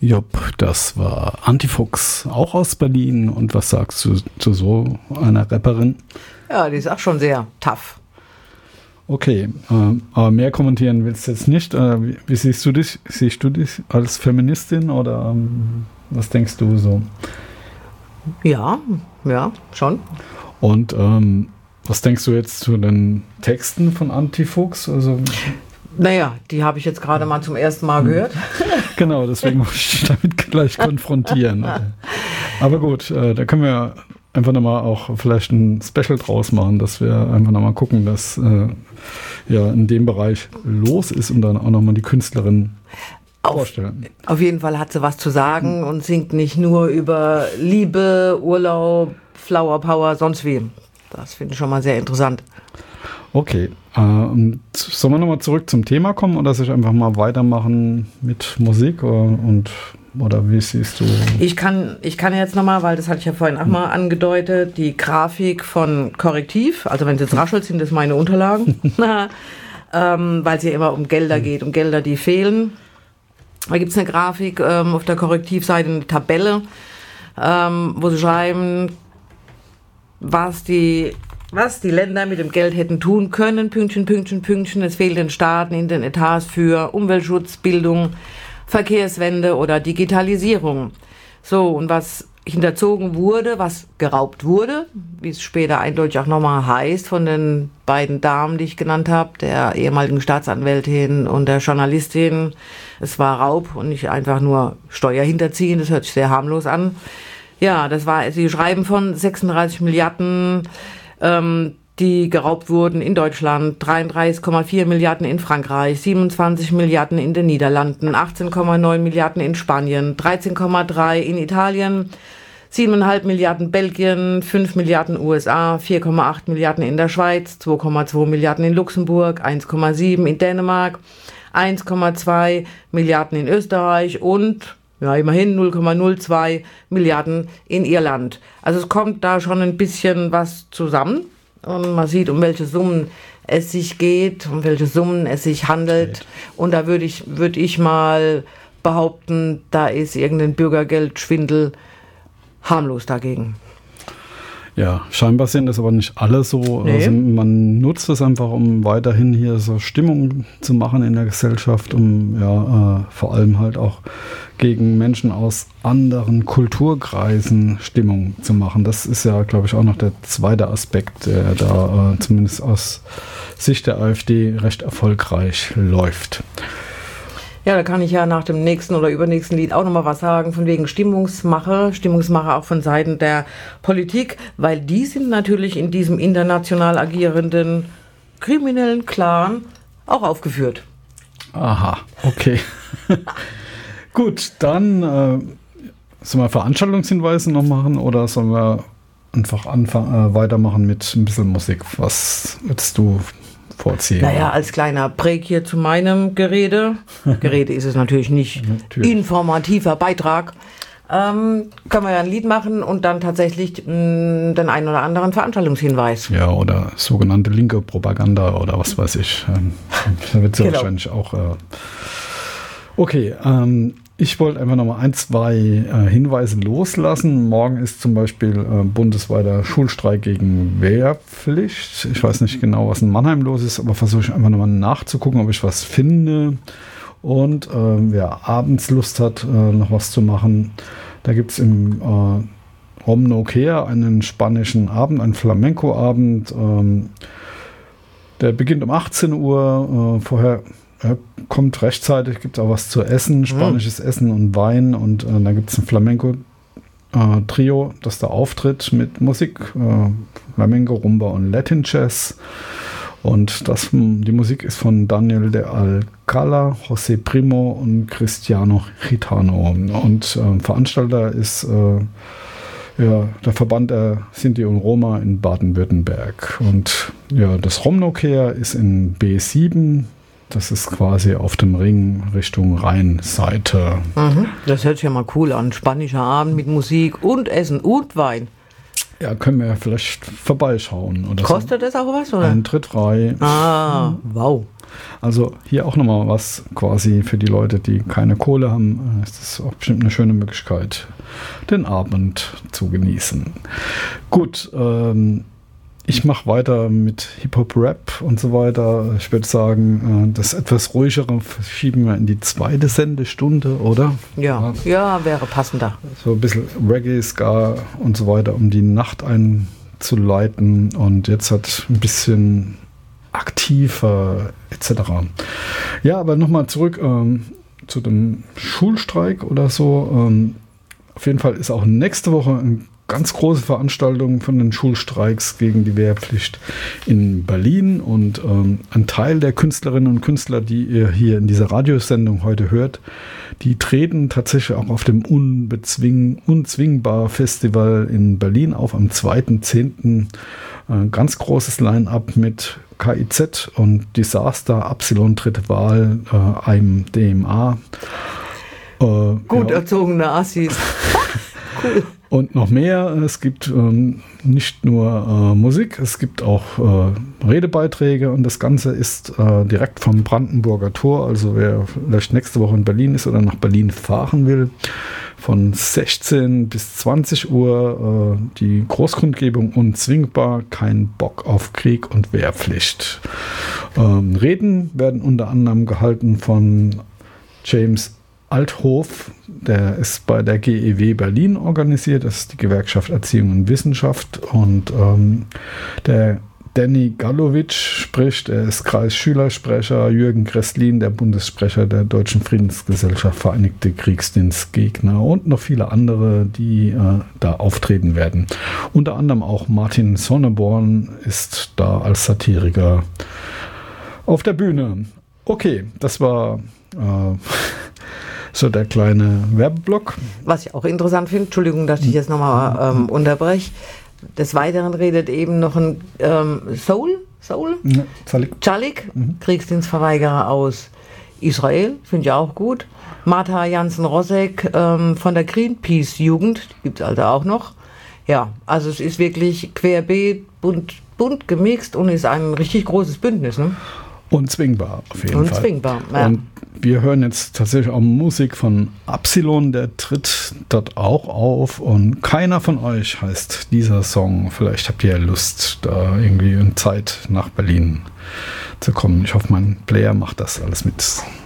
Jupp, das war Antifuchs, auch aus Berlin. Und was sagst du zu so einer Rapperin? Ja, die ist auch schon sehr tough. Okay, aber mehr kommentieren willst du jetzt nicht. Wie siehst du dich? Siehst du dich als Feministin oder was denkst du so? Ja, schon. Und was denkst du jetzt zu den Texten von Antifuchs? Also, naja, die habe ich jetzt gerade mal zum ersten Mal gehört. Genau, deswegen muss ich dich damit gleich konfrontieren. Aber gut, da können wir einfach nochmal auch vielleicht ein Special draus machen, dass wir einfach nochmal gucken, dass in dem Bereich los ist und dann auch nochmal die Künstlerin vorstellen. Auf jeden Fall hat sie was zu sagen und singt nicht nur über Liebe, Urlaub, Flower Power, sonst wie. Das finde ich schon mal sehr interessant. Okay, sollen wir nochmal zurück zum Thema kommen oder soll ich einfach mal weitermachen mit Musik oder wie siehst du? Ich kann jetzt nochmal, weil das hatte ich ja vorhin auch mal angedeutet, die Grafik von Korrektiv, also wenn es jetzt raschelt, sind das meine Unterlagen, weil es ja immer um Gelder geht, um Gelder, die fehlen. Da gibt es eine Grafik auf der Korrektivseite, eine Tabelle, wo sie schreiben, was die Länder mit dem Geld hätten tun können, Pünktchen, Pünktchen, Pünktchen. Es fehlt den Staaten in den Etats für Umweltschutz, Bildung, Verkehrswende oder Digitalisierung. So, und was hinterzogen wurde, was geraubt wurde, wie es später eindeutig auch nochmal heißt, von den beiden Damen, die ich genannt habe, der ehemaligen Staatsanwältin und der Journalistin. Es war Raub und nicht einfach nur Steuer hinterziehen, das hört sich sehr harmlos an. Ja, sie schreiben von 36 Milliarden, die geraubt wurden in Deutschland, 33,4 Milliarden in Frankreich, 27 Milliarden in den Niederlanden, 18,9 Milliarden in Spanien, 13,3 in Italien, 7,5 Milliarden Belgien, 5 Milliarden USA, 4,8 Milliarden in der Schweiz, 2,2 Milliarden in Luxemburg, 1,7 in Dänemark, 1,2 Milliarden in Österreich und immerhin 0,02 Milliarden in Irland. Also es kommt da schon ein bisschen was zusammen und man sieht, um welche Summen es sich geht, um welche Summen es sich handelt. Und da würde ich mal behaupten, da ist irgendein Bürgergeldschwindel harmlos dagegen. Ja, scheinbar sind das aber nicht alle so. Nee. Also man nutzt es einfach, um weiterhin hier so Stimmung zu machen in der Gesellschaft, um vor allem halt auch gegen Menschen aus anderen Kulturkreisen Stimmung zu machen. Das ist ja, glaube ich, auch noch der zweite Aspekt, der da zumindest aus Sicht der AfD recht erfolgreich läuft. Ja, da kann ich ja nach dem nächsten oder übernächsten Lied auch nochmal was sagen, von wegen Stimmungsmache auch von Seiten der Politik, weil die sind natürlich in diesem international agierenden kriminellen Clan auch aufgeführt. Aha, okay. Gut, dann sollen wir Veranstaltungshinweise noch machen oder sollen wir einfach weitermachen mit ein bisschen Musik? Was würdest du vorziehen? Naja, als kleiner Break hier zu meinem Gerede ist es natürlich nicht, informativer Beitrag, können wir ja ein Lied machen und dann tatsächlich den einen oder anderen Veranstaltungshinweis. Ja, oder sogenannte linke Propaganda oder was weiß ich. Da wird es wahrscheinlich auch... Okay, ich wollte einfach nochmal 1, 2 Hinweise loslassen. Morgen ist zum Beispiel bundesweiter Schulstreik gegen Wehrpflicht. Ich weiß nicht genau, was in Mannheim los ist, aber versuche ich einfach nochmal nachzugucken, ob ich was finde. Und wer abends Lust hat, noch was zu machen, da gibt es im Romno-Kea einen spanischen Abend, einen Flamenco-Abend. Der beginnt um 18 Uhr. Vorher kommt rechtzeitig, gibt auch was zu essen, spanisches Essen und Wein. Und dann gibt es ein Flamenco-Trio, das da auftritt mit Musik, Flamenco, Rumba und Latin Jazz. Und die Musik ist von Daniel de Alcala, José Primo und Cristiano Gitano. Und Veranstalter ist der Verband der Sinti und Roma in Baden-Württemberg. Und ja, das Romno-Kea ist in B7. Das ist quasi auf dem Ring Richtung Rheinseite. Das hört sich ja mal cool an. Spanischer Abend mit Musik und Essen und Wein. Ja, können wir ja vielleicht vorbeischauen. Oder Kostet das auch was, oder? Eintritt frei. Ah, wow. Also hier auch nochmal was quasi für die Leute, die keine Kohle haben. Ist das auch bestimmt eine schöne Möglichkeit, den Abend zu genießen. Gut, ich mache weiter mit Hip-Hop-Rap und so weiter. Ich würde sagen, das etwas ruhigere verschieben wir in die zweite Sendestunde, oder? Ja, wäre passender. So ein bisschen Reggae, Ska und so weiter, um die Nacht einzuleiten. Und jetzt hat ein bisschen aktiver etc. Ja, aber nochmal zurück zu dem Schulstreik oder so. Auf jeden Fall ist auch nächste Woche eine ganz große Veranstaltung von den Schulstreiks gegen die Wehrpflicht in Berlin. Und ein Teil der Künstlerinnen und Künstler, die ihr hier in dieser Radiosendung heute hört, die treten tatsächlich auch auf dem Unzwingbar Festival in Berlin auf am 2.10. Ganz großes Line-up mit KIZ und Disaster, Absilon, dritte Wahl, einem DMA. Gut erzogene Assis. Cool. Und noch mehr. Es gibt nicht nur Musik, es gibt auch Redebeiträge und das Ganze ist direkt vom Brandenburger Tor. Also wer vielleicht nächste Woche in Berlin ist oder nach Berlin fahren will, von 16 bis 20 Uhr die Großkundgebung unzwingbar, kein Bock auf Krieg und Wehrpflicht. Reden werden unter anderem gehalten von James Althoff, der ist bei der GEW Berlin organisiert, das ist die Gewerkschaft Erziehung und Wissenschaft, und der Danny Gallowitsch spricht, er ist Kreisschülersprecher, Jürgen Gresslin, der Bundessprecher der Deutschen Friedensgesellschaft Vereinigte Kriegsdienstgegner und noch viele andere, die da auftreten werden. Unter anderem auch Martin Sonneborn ist da als Satiriker auf der Bühne. Okay, das war so der kleine Werbeblock. Was ich auch interessant finde, Entschuldigung, dass ich jetzt nochmal unterbreche. Des Weiteren redet eben noch ein Soul? Ja, Chalik, Kriegsdienstverweigerer aus Israel, finde ich auch gut. Martha Jansen-Rosek von der Greenpeace-Jugend, gibt es also auch noch. Ja, also es ist wirklich querbeet, bunt gemixt und ist ein richtig großes Bündnis, ne? Unzwingbar, auf jeden Fall. Unzwingbar, ja. Und wir hören jetzt tatsächlich auch Musik von Absilon, der tritt dort auch auf. Und keiner von euch heißt dieser Song. Vielleicht habt ihr ja Lust, da irgendwie in Zeit nach Berlin zu kommen. Ich hoffe, mein Player macht das alles mit.